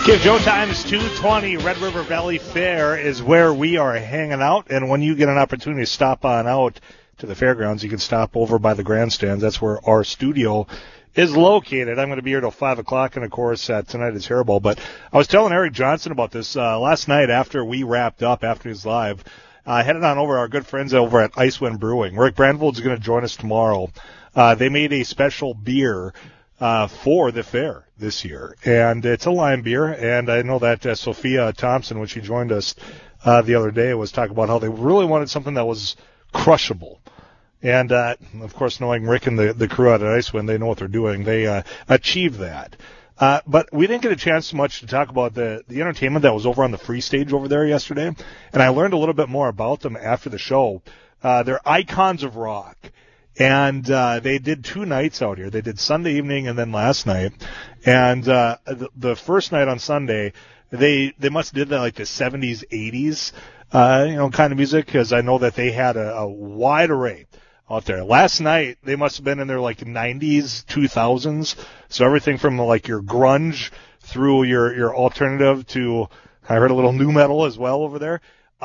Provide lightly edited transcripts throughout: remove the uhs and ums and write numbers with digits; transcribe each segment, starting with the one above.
Give Joe Times 220 Red River Valley Fair is where we are hanging out, and when you get an opportunity to stop on out to the fairgrounds, you can stop over by the grandstands. That's where our studio is located. I'm going to be here till 5 o'clock, and of course tonight is Hairball. But I was telling Eric Johnson about this last night after we wrapped up, after his live. Headed on over our good friends over at Icewind Brewing. Rick Brandvold is going to join us tomorrow. They made a special beer for the fair this year, and it's a lime beer. And I know that Sophia Thompson, when she joined us the other day, was talking about how they really wanted something that was crushable. And of course, knowing Rick and the crew out at Icewind, they know what they're doing. They achieved that. But we didn't get a chance much to talk about the entertainment that was over on the free stage over there yesterday, and I learned a little bit more about them after the show. They're Icons of Rock. And they did 2 nights out here. They did Sunday evening and then last night. And the first night on Sunday, they must have did that like the 70s, 80s, kind of music, because I know that they had a wide array out there. Last night, they must have been in their like 90s, 2000s. So everything from like your grunge through your alternative to, I heard a little new metal as well over there.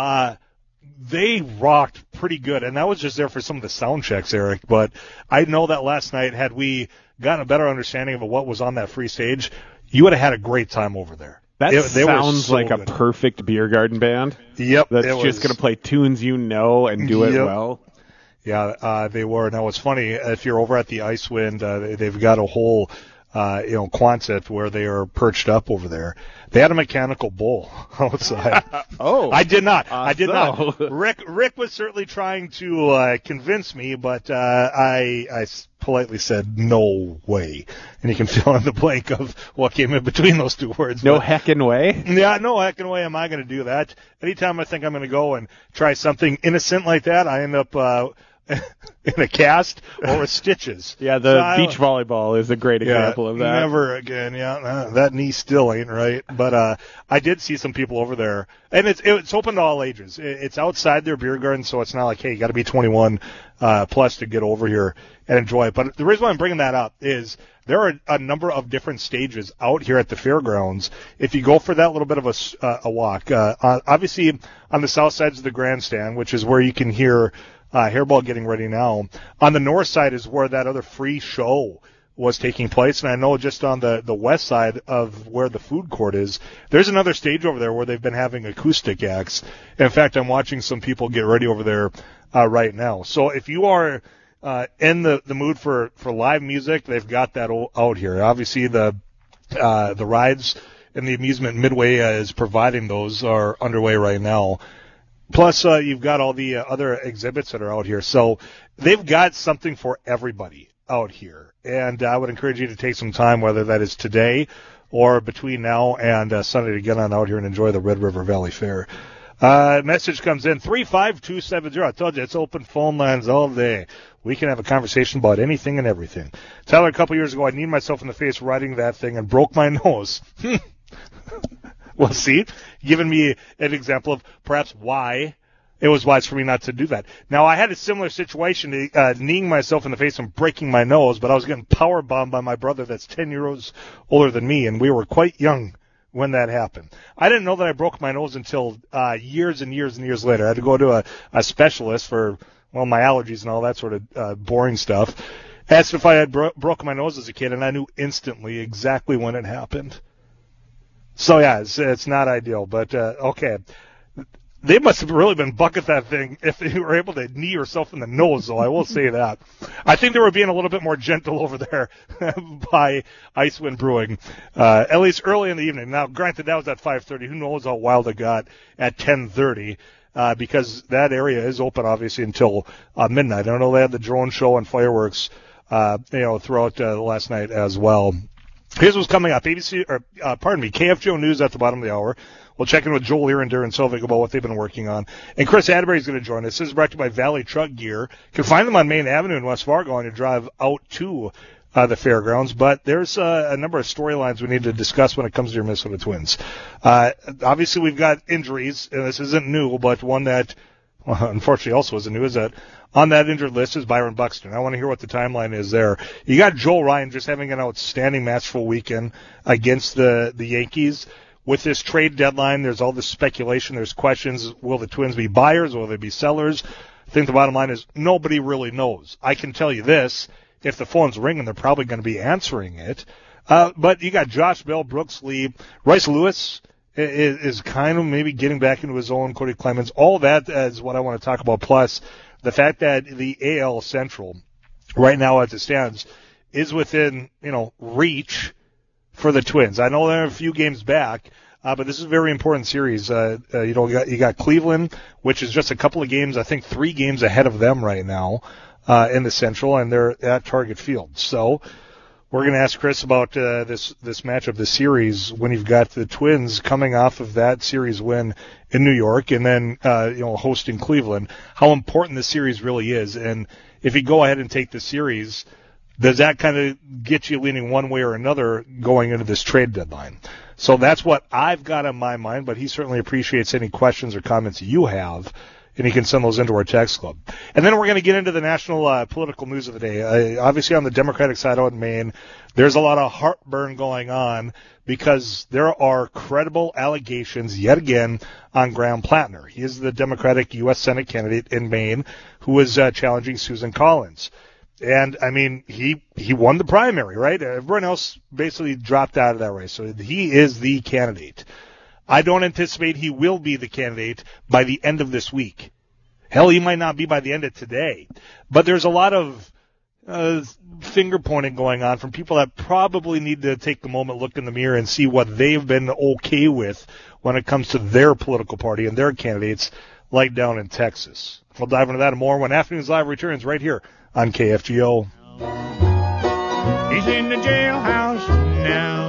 They rocked pretty good, and that was just there for some of the sound checks, Eric. But I know that last night, had we gotten a better understanding of what was on that free stage, you would have had a great time over there. That sounds like a perfect beer garden band. Yep. That's just going to play tunes and do it well. Yeah, they were. Now, it's funny, if you're over at the Icewind, they've got a whole Quonset where they are perched up over there. They had a mechanical bull outside. Oh. I did not. I did not. Rick was certainly trying to convince me, but I politely said, no way. And you can fill in the blank of what came in between those two words. No heckin' way? Yeah, no heckin' way am I going to do that. Anytime I think I'm going to go and try something innocent like that, I end up in a cast or with stitches. Yeah, the beach volleyball is a great example of that. Never again. Yeah, that knee still ain't right. But I did see some people over there, and it's open to all ages. It's outside their beer garden, so it's not like, hey, you got to be 21 plus to get over here and enjoy it. But the reason why I'm bringing that up is there are a number of different stages out here at the fairgrounds. If you go for that little bit of a walk, obviously on the south sides of the grandstand, which is where you can hear Hairball getting ready now. On the north side is where that other free show was taking place, and I know just on the west side of where the food court is, there's another stage over there where they've been having acoustic acts. In fact, I'm watching some people get ready over there right now. So if you are in the mood for live music, they've got that out here. Obviously, the rides and the amusement Midway is providing those are underway right now. Plus, you've got all the other exhibits that are out here. So they've got something for everybody out here. And I would encourage you to take some time, whether that is today or between now and Sunday, to get on out here and enjoy the Red River Valley Fair. Message comes in, 35270. I told you, it's open phone lines all day. We can have a conversation about anything and everything. Tyler, a couple years ago, I kneed myself in the face riding that thing and broke my nose. Well, see, giving me an example of perhaps why it was wise for me not to do that. Now, I had a similar situation, kneeing myself in the face and breaking my nose, but I was getting power bombed by my brother that's 10 years older than me, and we were quite young when that happened. I didn't know that I broke my nose until years and years and years later. I had to go to a specialist for, my allergies and all that sort of boring stuff. Asked if I had broken my nose as a kid, and I knew instantly exactly when it happened. So, yeah, it's not ideal, but okay. They must have really been bucking that thing if they were able to knee yourself in the nose, though, I will say that. I think they were being a little bit more gentle over there by Icewind Brewing, at least early in the evening. Now, granted, that was at 5:30. Who knows how wild it got at 10:30, because that area is open, obviously, until midnight. I know they had the drone show and fireworks, throughout last night as well. Here's what's coming up. KFGO News at the bottom of the hour. We'll check in with Joel Ear and Darren Selvig about what they've been working on. And Chris Atterbury is going to join us. This is brought to you by Valley Truck Gear. You can find them on Main Avenue in West Fargo on your drive out to the fairgrounds. But there's a number of storylines we need to discuss when it comes to your Minnesota Twins. Obviously, we've got injuries, and this isn't new, but one that unfortunately also isn't new is that on that injured list is Byron Buxton. I want to hear what the timeline is there. You got Joel Ryan just having an outstanding matchful weekend against the Yankees. with this trade deadline, there's all this speculation, there's questions. Will the Twins be buyers? Will they be sellers? I think the bottom line is nobody really knows. I can tell you this. If the phone's ringing, they're probably going to be answering it. But you got Josh Bell, Brooks Lee, Royce Lewis is kind of maybe getting back into his own, Cody Clemens. All that is what I want to talk about. Plus, the fact that the AL Central, right now as it stands, is within, reach for the Twins. I know they're a few games back, but this is a very important series. You got Cleveland, which is just a couple of games, I think 3 games ahead of them right now in the Central, and they're at Target Field. So we're going to ask Chris about this matchup, this series, when you've got the Twins coming off of that series win in New York and then hosting Cleveland, how important this series really is. And if you go ahead and take the series, does that kind of get you leaning one way or another going into this trade deadline? So that's what I've got on my mind, but he certainly appreciates any questions or comments you have, and you can send those into our text club. And then we're going to get into the national political news of the day. Obviously, on the Democratic side out in Maine, there's a lot of heartburn going on because there are credible allegations yet again on Graham Plattner. He is the Democratic U.S. Senate candidate in Maine who is challenging Susan Collins. And, I mean, he won the primary, right? Everyone else basically dropped out of that race. So he is the candidate. I don't anticipate he will be the candidate by the end of this week. Hell, he might not be by the end of today. But there's a lot of finger-pointing going on from people that probably need to take the moment, look in the mirror, and see what they've been okay with when it comes to their political party and their candidates, like down in Texas. We'll dive into that and more when Afternoons Live returns right here on KFGO. He's in the jailhouse now.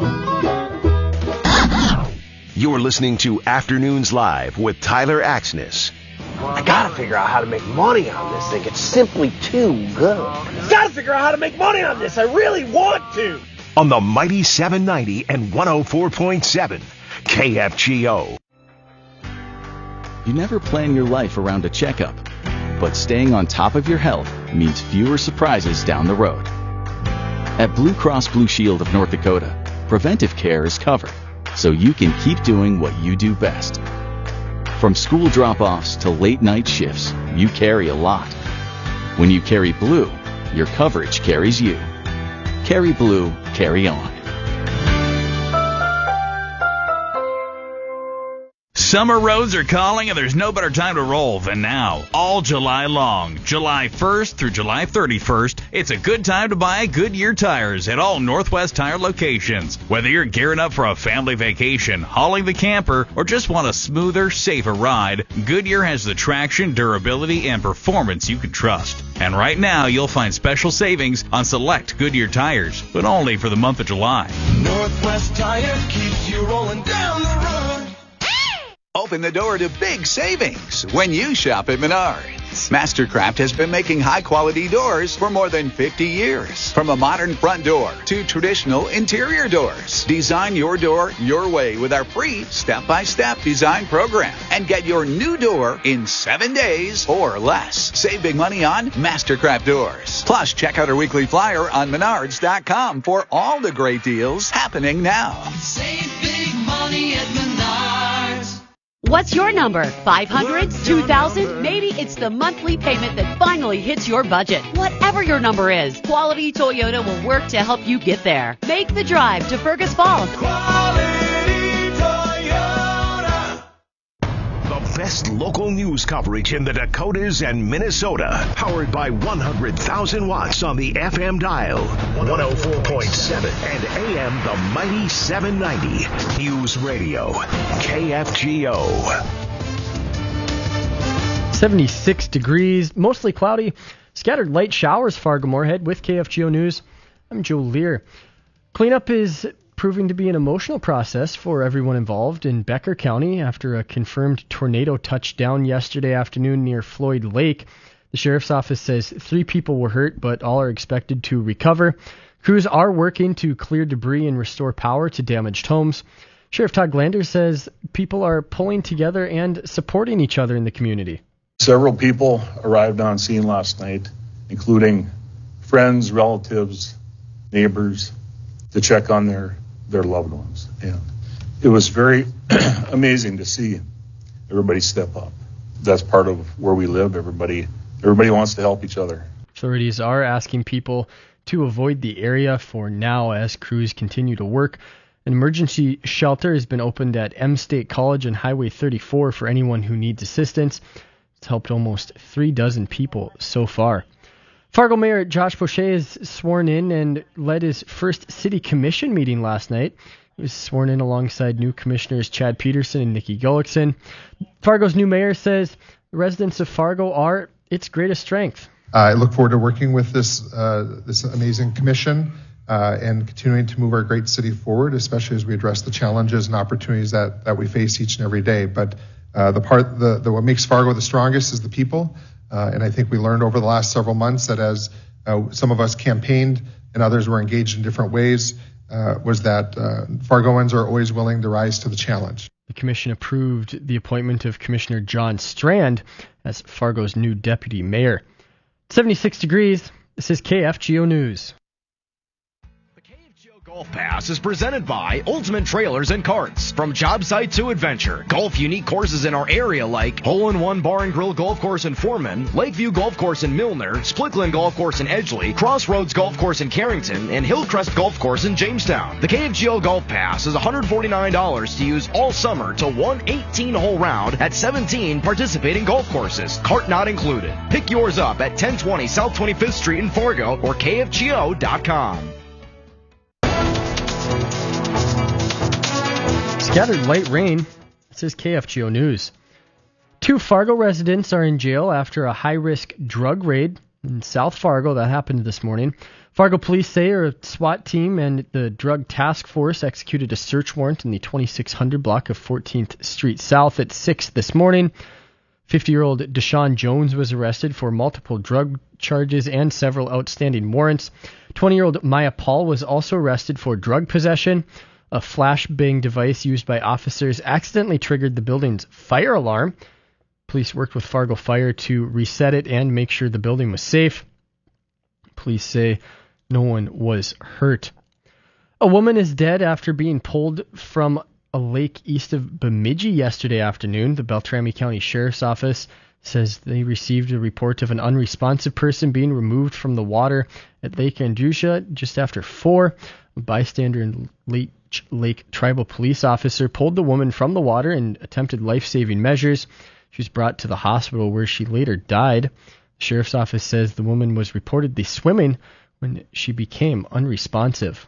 You're listening to Afternoons Live with Tyler Axness. I gotta figure out how to make money on this thing. It's simply too good. Gotta figure out how to make money on this. I really want to. On the Mighty 790 and 104.7 KFGO. You never plan your life around a checkup, but staying on top of your health means fewer surprises down the road. At Blue Cross Blue Shield of North Dakota, preventive care is covered, so you can keep doing what you do best. From school drop-offs to late-night shifts, you carry a lot. When you carry Blue, your coverage carries you. Carry Blue, carry on. Summer roads are calling, and there's no better time to roll than now. All July long, July 1st through July 31st, it's a good time to buy Goodyear tires at all Northwest Tire locations. Whether you're gearing up for a family vacation, hauling the camper, or just want a smoother, safer ride, Goodyear has the traction, durability, and performance you can trust. And right now, you'll find special savings on select Goodyear tires, but only for the month of July. Northwest Tire keeps you rolling down the road. Open the door to big savings when you shop at Menards. Mastercraft has been making high-quality doors for more than 50 years. From a modern front door to traditional interior doors. Design your door your way with our free step-by-step design program. And get your new door in 7 days or less. Save big money on Mastercraft doors. Plus, check out our weekly flyer on Menards.com for all the great deals happening now. Save big money at Menards. What's your number? 500? 2,000? Maybe it's the monthly payment that finally hits your budget. Whatever your number is, Quality Toyota will work to help you get there. Make the drive to Fergus Falls. Quality Toyota. The best local news coverage in the Dakotas and Minnesota. Powered by 100,000 watts on the FM dial. 104.7 and AM the Mighty 790. News Radio. KFGO. 76 degrees, mostly cloudy. Scattered light showers, Fargo-Moorhead. With KFGO News, I'm Joe Lear. Cleanup is proving to be an emotional process for everyone involved in Becker County after a confirmed tornado touched down yesterday afternoon near Floyd Lake. The sheriff's office says 3 people were hurt, but all are expected to recover. Crews are working to clear debris and restore power to damaged homes. Sheriff Todd Glander says people are pulling together and supporting each other in the community. Several people arrived on scene last night, including friends, relatives, neighbors, to check on their loved ones. And It was very amazing to see everybody step up. That's part of where we live. Everybody wants to help each other. Authorities are asking people to avoid the area for now as crews continue to work. An emergency shelter has been opened at M State College and Highway 34 for anyone who needs assistance. It's helped almost 36 people so far. Fargo Mayor Josh Boucher is sworn in and led his first city commission meeting last night. He was sworn in alongside new commissioners Chad Peterson and Nikki Gullickson. Fargo's new mayor says the residents of Fargo are its greatest strength. I look forward to working with this amazing commission and continuing to move our great city forward, especially as we address the challenges and opportunities that we face each and every day. But what makes Fargo the strongest is the people. And I think we learned over the last several months that as some of us campaigned and others were engaged in different ways, was that Fargoans are always willing to rise to the challenge. The commission approved the appointment of Commissioner John Strand as Fargo's new deputy mayor. 76 degrees. This is KFGO News. Golf Pass is presented by Ultimate Trailers and Carts. From job site to adventure, golf unique courses in our area like Hole-in-One Bar and Grill Golf Course in Foreman, Lakeview Golf Course in Milner, Splickland Golf Course in Edgeley, Crossroads Golf Course in Carrington, and Hillcrest Golf Course in Jamestown. The KFGO Golf Pass is $149 to use all summer to one 18-hole round at 17 participating golf courses. Cart not included. Pick yours up at 1020 South 25th Street in Fargo or KFGO.com. Scattered light rain. This is KFGO News. 2 Fargo residents are in jail after a high-risk drug raid in South Fargo that happened this morning. Fargo police say a SWAT team and the drug task force executed a search warrant in the 2600 block of 14th Street South at 6 this morning. 50-year-old Deshaun Jones was arrested for multiple drug charges and several outstanding warrants. 20-year-old Maya Paul was also arrested for drug possession. A flashbang device used by officers accidentally triggered the building's fire alarm. Police worked with Fargo Fire to reset it and make sure the building was safe. Police say no one was hurt. A woman is dead after being pulled from a lake east of Bemidji yesterday afternoon. The Beltrami County Sheriff's Office says they received a report of an unresponsive person being removed from the water at Lake Andrusha just after 4. A bystander and Lake Tribal Police officer pulled the woman from the water and attempted life-saving measures. She was brought to the hospital where she later died. The Sheriff's Office says the woman was reportedly swimming when she became unresponsive.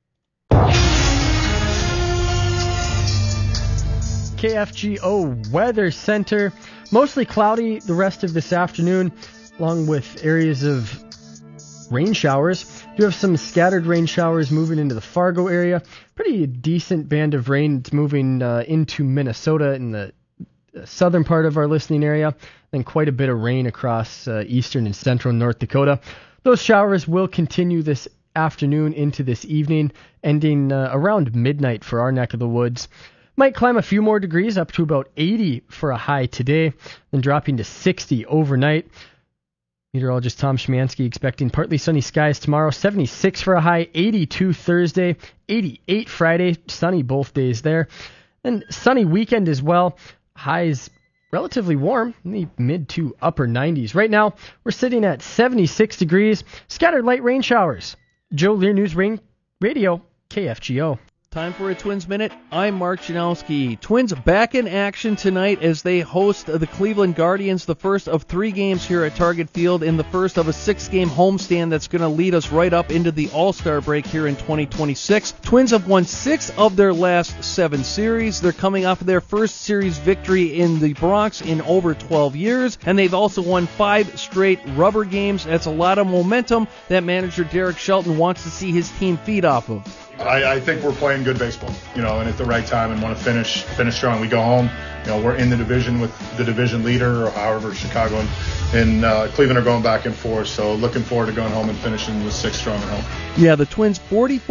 KFGO Weather Center. Mostly cloudy the rest of this afternoon, along with areas of rain showers. Do have some scattered rain showers moving into the Fargo area. Pretty decent band of rain. It's moving into Minnesota in the southern part of our listening area. And quite a bit of rain across eastern and central North Dakota. Those showers will continue this afternoon into this evening, ending around midnight for our neck of the woods. Might climb a few more degrees up to about 80 for a high today, then dropping to 60 overnight. Meteorologist Tom Szymanski expecting partly sunny skies tomorrow, 76 for a high, 82 Thursday, 88 Friday, sunny both days there. And sunny weekend as well, highs relatively warm, in the mid to upper 90s. Right now, we're sitting at 76 degrees, scattered light rain showers. Joe Lear News Radio, KFGO. Time for a Twins Minute. I'm Mark Janowski. Twins back in action tonight as they host the Cleveland Guardians, the first of 3 games here at Target Field in the first of a 6-game homestand that's going to lead us right up into the All-Star break here in 2026. Twins have won 6 of their last 7 series. They're coming off of their first series victory in the Bronx in over 12 years, and they've also won 5 straight rubber games. That's a lot of momentum that manager Derek Shelton wants to see his team feed off of. I think we're playing good baseball, and at the right time, and want to finish strong. We go home, we're in the division with the division leader, or however Chicago and Cleveland are going back and forth. So looking forward to going home and finishing with 6 strong at home. Yeah, the Twins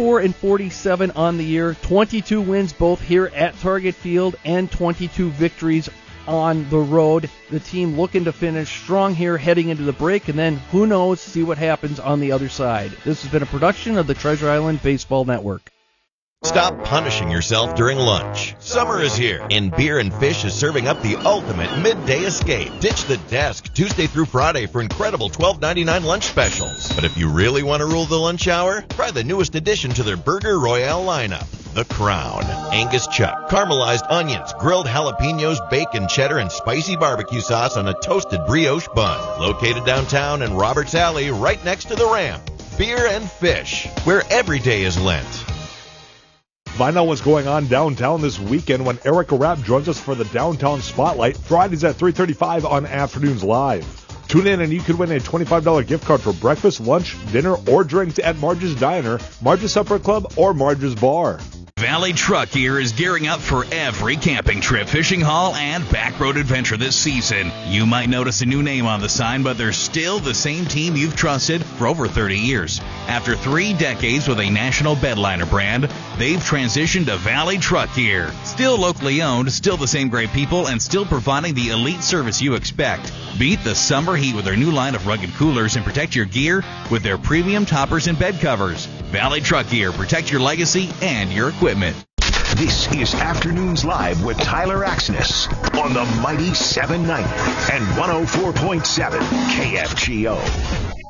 44-47 on the year, 22 wins both here at Target Field, and 22 victories on the road. The team looking to finish strong here heading into the break, and then who knows, see what happens on the other side. This has been a production of the Treasure Island Baseball Network. Stop punishing yourself during lunch. Summer is here, and Beer and Fish is serving up the ultimate midday escape. Ditch the desk Tuesday through Friday for incredible $12.99 lunch specials. But if you really want to rule the lunch hour, try the newest addition to their Burger Royale lineup, The Crown. Angus chuck, caramelized onions, grilled jalapenos, bacon, cheddar, and spicy barbecue sauce on a toasted brioche bun. Located downtown in Roberts Alley, right next to the ramp. Beer and Fish, where every day is Lent. Find out what's going on downtown this weekend when Erica Rapp joins us for the Downtown Spotlight, Fridays at 3:35 on Afternoons Live. Tune in and you could win a $25 gift card for breakfast, lunch, dinner, or drinks at Marge's Diner, Marge's Supper Club, or Marge's Bar. Valley Truck Gear is gearing up for every camping trip, fishing haul, and backroad adventure this season. You might notice a new name on the sign, but they're still the same team you've trusted for over 30 years. After 3 decades with a national bedliner brand, they've transitioned to Valley Truck Gear. Still locally owned, still the same great people, and still providing the elite service you expect. Beat the summer heat with their new line of rugged coolers and protect your gear with their premium toppers and bed covers. Valley Truck Gear, protect your legacy and your equipment. This is Afternoons Live with Tyler Axness on the mighty 790 and 104.7 KFGO.